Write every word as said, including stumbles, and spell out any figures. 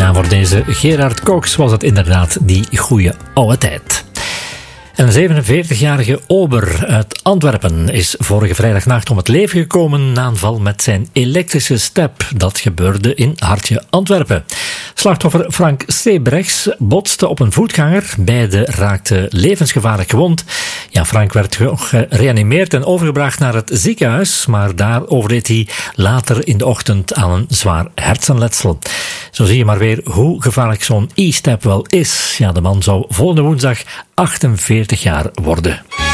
Ja, voor deze Gerard Cox was het inderdaad die goede oude tijd. Een zevenenveertigjarige ober uit Antwerpen is vorige vrijdagnacht om het leven gekomen na een val met zijn elektrische step. Dat gebeurde in Hartje, Antwerpen. Slachtoffer Frank Sebrechts botste op een voetganger. Beide raakten levensgevaarlijk gewond. Ja, Frank werd gereanimeerd en overgebracht naar het ziekenhuis, maar daar overleed hij later in de ochtend aan een zwaar hersenletsel. Zo zie je maar weer hoe gevaarlijk zo'n e-step wel is. Ja, de man zou volgende woensdag achtenveertig jaar worden.